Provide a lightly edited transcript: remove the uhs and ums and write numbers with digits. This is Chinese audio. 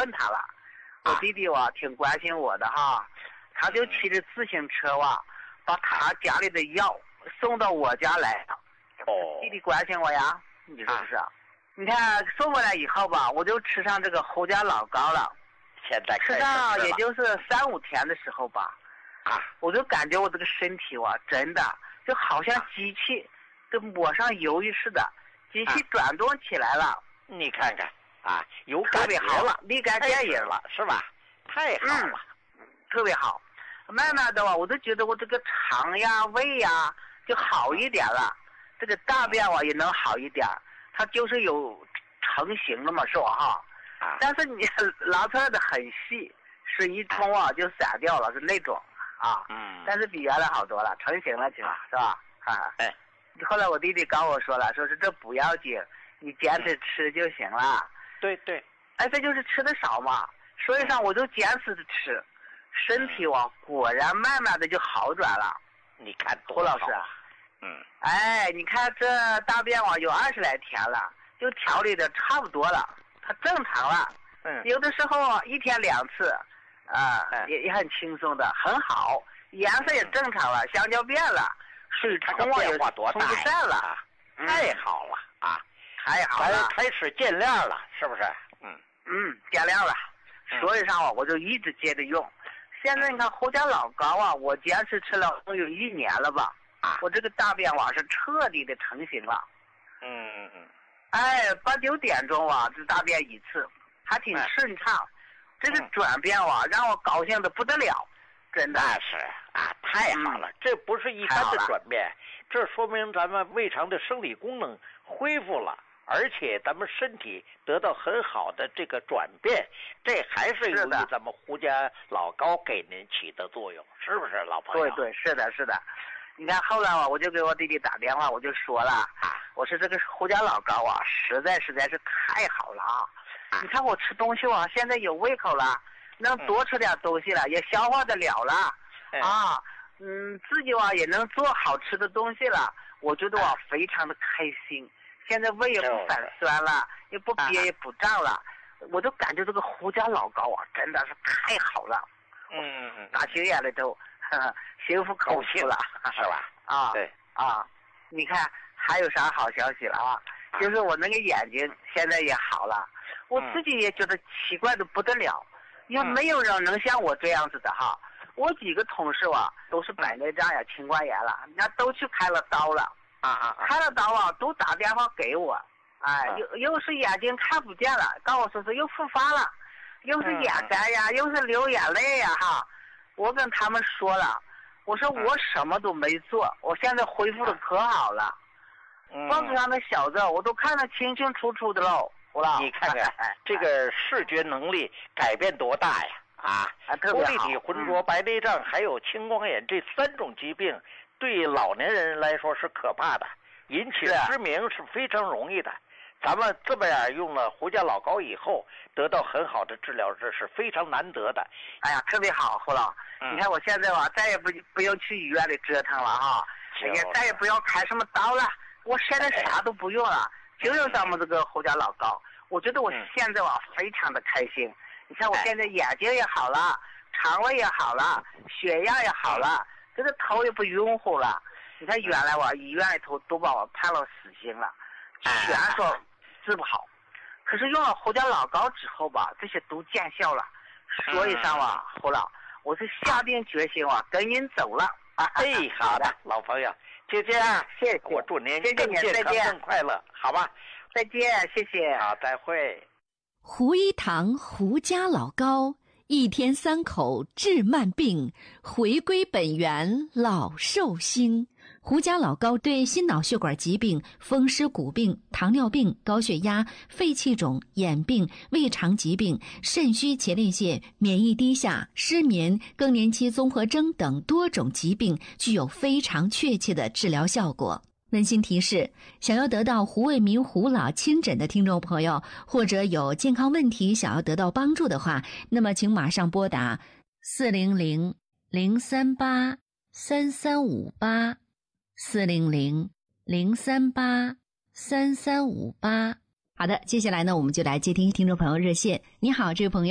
问他了。我弟弟挺关心我的哈，他就骑着自行车把他家里的药送到我家来了。弟弟关心我呀，你说是不是？你看送过来以后吧，我就吃上这个侯家老膏了。 现在吃上也就是3-5天的时候吧，我就感觉我这个身体真的就好像机器跟抹上油似的，机器转动起来了。 你看看有特别好了，立竿见影了，是吧？太好了， 特别好。慢慢的我都觉得我这个肠呀、胃呀就好一点了，这个大便也能好一点，它就是有成型了嘛，是吧哈？但是你拉出来的很细，是一冲就散掉了，是那种但是比原来好多了，成型了起码，是吧？后来我弟弟跟我说了，说是这不要紧，你坚持吃就行了。 对， 这就是吃的少嘛，所以上我就坚持着吃，身体果然慢慢的就好转了。 你看胡老师，你看这大便有20来天了，就调理的差不多了，它正常了。有的时候1天2次，也很轻松的，很好，颜色也正常了，香蕉变了，水冲也冲不散了， 太好了太好了， 开始见亮了，是不是？ 见亮了，所以上我就一直接着用。现在你看侯家老膏我坚持吃了有1年了吧，我这个大便是彻底的成型了。8-9点钟这大便一次，还挺顺畅。这个转变让我高兴的不得了，真的。 那是太好了，这不是一般的转变，这说明咱们胃肠的生理功能恢复了，而且咱们身体得到很好的这个转变，这还是由于咱们胡家老膏给您起的作用，是不是，老朋友？ 对，是的。你看后来我就给我弟弟打电话，我就说了我说这个胡家老膏实在是太好了你看我吃东西现在有胃口了，能多吃点东西了，也消化得了了自己也能做好吃的东西了，我觉得非常的开心。现在胃也不反酸了，也不憋也不胀了，我就感觉这个胡家老膏真的是太好了。打心眼里头心服口服了， 是吧？对你看还有啥好消息了就是我那个眼睛现在也好了，我自己也觉得奇怪的不得了，因为没有人能像我这样子的我几个同事都是白内障呀、青光眼了，人家都去开了刀了开了刀都打电话给我，又是眼睛看不见了，告我说是又复发了，又是眼干呀，又是流眼泪呀我跟他们说了，我说我什么都没做，我现在恢复的可好了，报纸上的小字我都看得清清楚楚的喽。 你看看这个视觉能力改变多大呀多立体浑浊、白内障还有青光眼这3种疾病对老年人来说是可怕的，引起失明是非常容易的。咱们这么样用了胡家老膏以后得到很好的治疗，这是非常难得的。 特别好，胡老你看我现在再也不用去医院里折腾了也再也不要开什么刀了，我现在啥都不用了，就用咱们这个胡家老膏，我觉得我现在非常的开心。你看我现在眼睛也好了，肠胃也好了，血压也好了，这个头也不晕乎了。你看原来医院里头都把我判了死刑了，全说治不好，可是用了胡家老膏之后这些都见效了，所以上胡老我是下定决心跟您走了。 好的，老朋友，就这样， 谢谢， 我祝您更健康更快乐，好吧？ 再见，谢谢。 好，再会。 胡一堂胡家老膏，1天3口治慢病，回归本源老寿星。胡家老膏对心脑血管疾病、风湿骨病、糖尿病、高血压、肺气肿、眼病、胃肠疾病、肾虚前列腺、免疫低下、失眠、更年期综合征等多种疾病具有非常确切的治疗效果。温馨提示，想要得到胡卫民胡老亲诊的听众朋友，或者有健康问题想要得到帮助的话，那么请马上拨打400-038-3358 400-038-3358。好的，接下来呢，我们就来接听听众朋友热线。你好，这位朋友。